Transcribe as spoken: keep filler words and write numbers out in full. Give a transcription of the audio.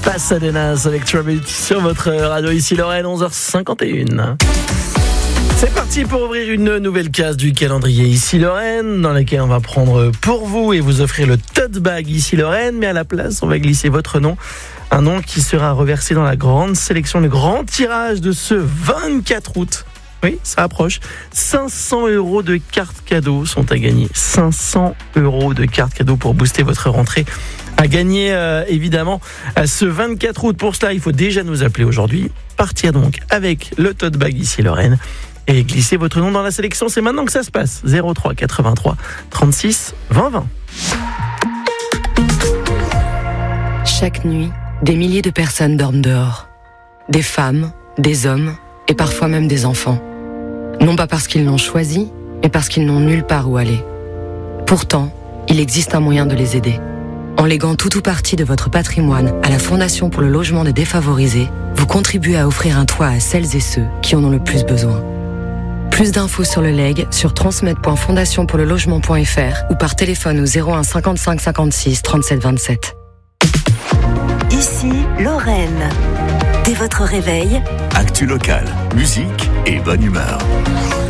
Pasadena avec Trouble sur votre radio. Ici Lorraine, onze heures cinquante et une. C'est parti pour ouvrir une nouvelle case du calendrier Ici Lorraine, dans laquelle on va prendre pour vous et vous offrir le tote bag Ici Lorraine, mais à la place, on va glisser votre nom. Un nom qui sera reversé dans la grande sélection, le grand tirage de ce vingt-quatre août. Oui, ça approche. cinq cents euros de cartes cadeaux sont à gagner. cinq cents euros de cartes cadeaux pour booster votre rentrée. À gagner, euh, évidemment, à ce vingt-quatre août. Pour cela, il faut déjà nous appeler aujourd'hui. Partir donc avec le tote bag Ici Lorraine et glisser votre nom dans la sélection. C'est maintenant que ça se passe. zéro trois quatre-vingt-trois trente-six vingt vingt. Chaque nuit, des milliers de personnes dorment dehors. Des femmes, des hommes et parfois même des enfants. Non pas parce qu'ils l'ont choisi, mais parce qu'ils n'ont nulle part où aller. Pourtant, il existe un moyen de les aider. En léguant tout ou partie de votre patrimoine à la Fondation pour le logement des défavorisés, vous contribuez à offrir un toit à celles et ceux qui en ont le plus besoin. Plus d'infos sur le legs sur transmet point fondation pour le logement point f r ou par téléphone au zéro un cinquante-cinq cinquante-six trente-sept vingt-sept. Ici Lorraine. Dès votre réveil, actu locale, musique et bonne humeur.